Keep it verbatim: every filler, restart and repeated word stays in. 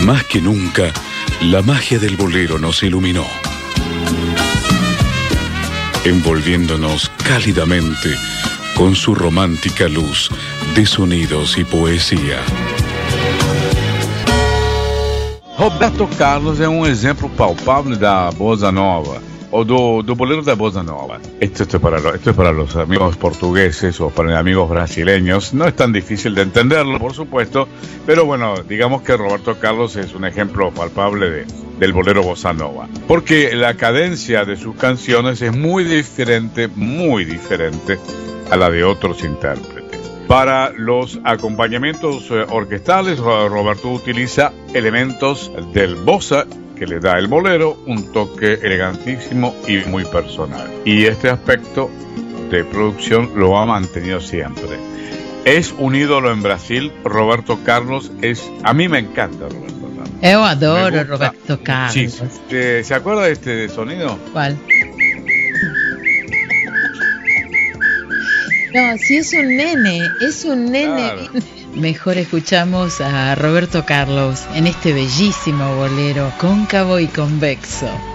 Más que nunca, la magia del bolero nos iluminó, envolviéndonos cálidamente con su romántica luz de sonidos y poesía. Roberto Carlos é um exemplo palpável da bossa nova, o do, do bolero da bossa nova. Esto, esto, es para, esto es para los amigos portugueses o para los amigos brasileños. No es tan difícil de entenderlo, por supuesto, pero bueno, digamos que Roberto Carlos es un ejemplo palpable de, del bolero bossa nova, porque la cadencia de sus canciones es muy diferente, muy diferente a la de otros intérpretes. Para los acompañamientos eh, orquestales, Roberto utiliza elementos del bossa que le da el bolero un toque elegantísimo y muy personal. Y este aspecto de producción lo ha mantenido siempre. Es un ídolo en Brasil. Roberto Carlos es... A mí me encanta Roberto Carlos. Yo adoro Roberto Carlos. Sí, ¿se, ¿se acuerda de este sonido? ¿Cuál? No, si es un nene, es un nene. Claro. Mejor escuchamos a Roberto Carlos en este bellísimo bolero cóncavo y convexo.